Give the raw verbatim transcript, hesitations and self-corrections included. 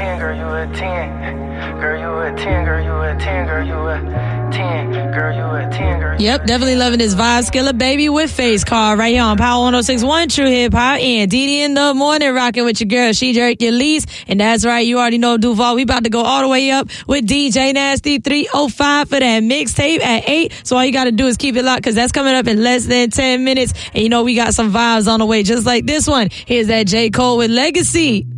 ten, girl, you a ten. Girl, you a ten, girl, you a ten, girl, you a ten. Girl, you a ten, girl. Yep, definitely loving this vibe. Skilla Baby with Face Card right here on Power one oh six point one True Hip Hop. And Didi in the morning rocking with your girl. She jerk your leads. And that's right, you already know Duval. We about to go all the way up with D J Nasty three oh five for that mixtape at eight. So all you got to do is keep it locked because that's coming up in less than ten minutes. And you know we got some vibes on the way just like this one. Here's that J. Cole with Legacy.